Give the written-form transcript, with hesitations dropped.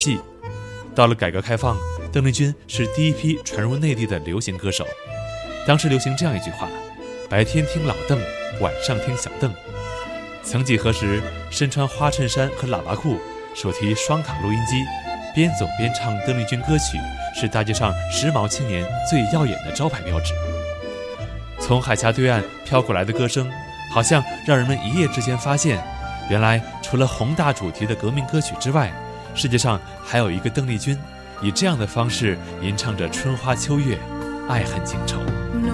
到了改革开放，邓丽君是第一批传入内地的流行歌手。当时流行这样一句话：白天听老邓，晚上听小邓。曾几何时，身穿花衬衫和喇叭裤，手提双卡录音机，边走边唱邓丽君歌曲，是大街上时髦青年最耀眼的招牌标志。从海峡对岸飘过来的歌声，好像让人们一夜之间发现，原来除了宏大主题的革命歌曲之外，世界上还有一个邓丽君，以这样的方式吟唱着春花秋月，爱恨情仇。